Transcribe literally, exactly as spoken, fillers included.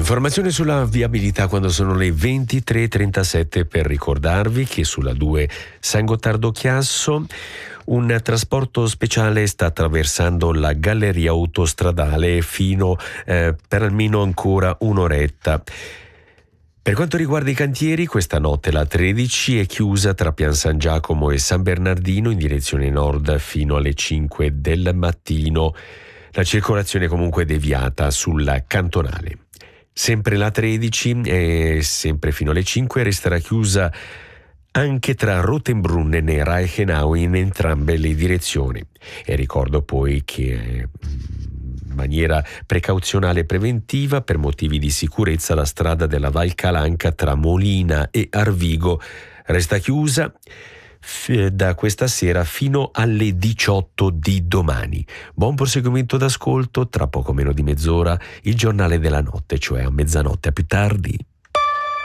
Informazioni sulla viabilità quando sono le ventitré e trentasette, per ricordarvi che sulla due San Gottardo Chiasso un trasporto speciale sta attraversando la galleria autostradale fino eh, per almeno ancora un'oretta. Per quanto riguarda i cantieri, questa notte la tredici è chiusa tra Pian San Giacomo e San Bernardino in direzione nord fino alle cinque del mattino. La circolazione è comunque deviata sulla cantonale. Sempre la tredici e sempre fino alle cinque resterà chiusa anche tra Rotenbrunnen e Reichenau in entrambe le direzioni. E ricordo poi che in maniera precauzionale e preventiva, per motivi di sicurezza, la strada della Val Calanca tra Molina e Arvigo resta chiusa da questa sera fino alle diciotto di domani. Buon proseguimento d'ascolto, tra poco meno di mezz'ora il giornale della notte, cioè a mezzanotte. A più tardi.